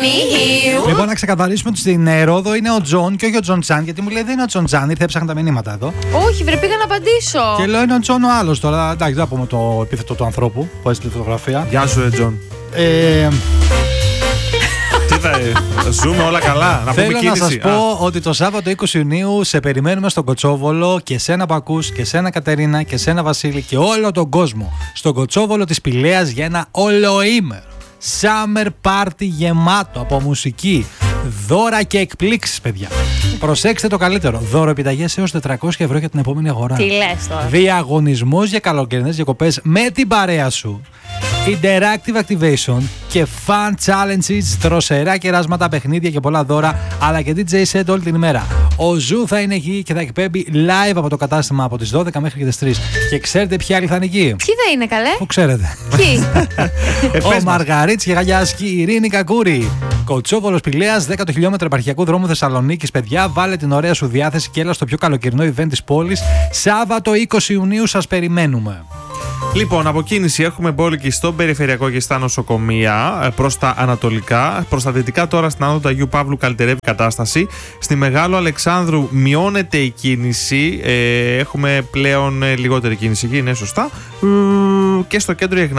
Λοιπόν, να ξεκαθαρίσουμε ότι στην Ρόδο είναι ο Τζον και όχι ο Τζον Τσάν, γιατί μου λέει δεν είναι ο Τζον Τσάν, ήρθε έψαχνα τα μηνύματα εδώ. Όχι, βρε, πήγα να απαντήσω. Και λέω είναι ο Τζον ο άλλος τώρα. Εντάξει, δεν θα πούμε το επίθετο του ανθρώπου που έστειλε τη φωτογραφία. Γεια σου, Τζον. Τι θα ζούμε όλα καλά. Να θέλω να σας πω ότι το Σάββατο 20 Ιουνίου σε περιμένουμε στον Κοτσόβολο και σένα Πακούς και σένα Κατερίνα και σένα Βασίλη και όλο τον κόσμο στον Κοτσόβολο της Πηλαίας για ένα ολοήμερο summer party γεμάτο από μουσική, δώρα και εκπλήξεις, παιδιά. Προσέξτε το καλύτερο. Δώροεπιταγές έως 400 ευρώ για την επόμενη αγορά. Τι λες τώρα. Διαγωνισμός για καλοκαιρινές διακοπές με την παρέα σου. Interactive activation και fun challenges, δροσερά κεράσματα, παιχνίδια και πολλά δώρα, αλλά και DJ set όλη την ημέρα. Ο Ζου θα είναι εκεί και θα εκπέμπει live από το κατάστημα από τις 12 μέχρι και τις 3. Και ξέρετε ποιοι άλλοι θα είναι εκεί? Ποιοι θα είναι, καλέ? Πού ξέρετε? Ποιοι? Ο Μαργαρίτης και Γαλιάσκη, η Ειρήνη Κακούρη. Κοτσόβολος Πηλαίας, 10 χιλιόμετρα επαρχιακού δρόμου Θεσσαλονίκης. Παιδιά, βάλε την ωραία σου διάθεση και έλα στο πιο καλοκαιρινό event της πόλης. Σάββατο 20 Ιουνίου σας περιμένουμε. Λοιπόν, από κίνηση έχουμε μπόλικη στο περιφερειακό και στα νοσοκομεία προς τα ανατολικά. Προς τα δυτικά τώρα στην Άνοδο του Αγίου Παύλου καλυτερεύει η κατάσταση. Στη Μεγάλου Αλεξάνδρου μειώνεται η κίνηση. Έχουμε πλέον λιγότερη κίνηση εκεί, είναι σωστά. Και στο κέντρο η